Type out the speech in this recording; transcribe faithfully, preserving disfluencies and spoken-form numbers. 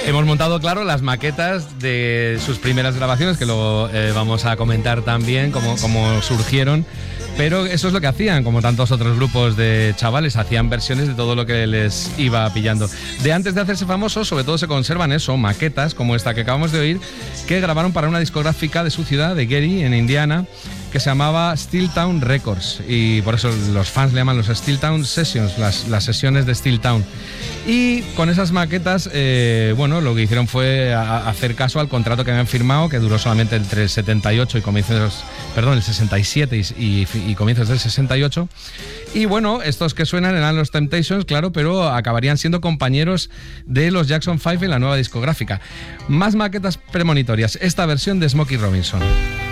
Hemos montado, claro, las maquetas de sus primeras grabaciones, que luego eh, vamos a comentar también cómo, cómo surgieron. Pero eso es lo que hacían, como tantos otros grupos de chavales, hacían versiones de todo lo que les iba pillando. De antes de hacerse famosos, sobre todo se conservan eso, maquetas como esta que acabamos de oír, que grabaron para una discográfica de su ciudad, de Gary, en Indiana, que se llamaba Steeltown Records, y por eso los fans le llaman los Steeltown Sessions, las, las sesiones de Steeltown. Y con esas maquetas, eh, bueno, lo que hicieron fue a, a hacer caso al contrato que habían firmado, que duró solamente entre el setenta y ocho y comienzos, perdón, el sesenta y siete y, y, y comienzos del sesenta y ocho. Y bueno, estos que suenan eran los Temptations, claro, pero acabarían siendo compañeros de los Jackson Five en la nueva discográfica. Más maquetas premonitorias, esta versión de Smokey Robinson.